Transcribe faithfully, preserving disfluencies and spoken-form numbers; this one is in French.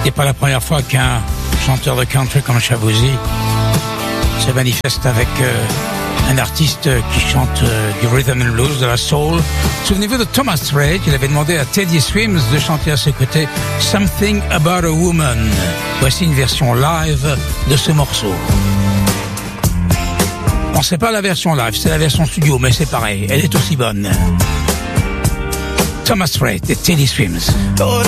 n'est pas la première fois qu'un chanteur de country comme Shaboozey se manifeste avec euh, un artiste qui chante euh, du rhythm and blues, de la soul. Souvenez-vous de Thomas Rhett, il avait demandé à Teddy Swims de chanter à ses côtés Something About a Woman. Voici une version live de ce morceau. Bon, c'est pas la version live, c'est la version studio, mais c'est pareil, elle est aussi bonne. Thomas Rhett et Teddy Swims.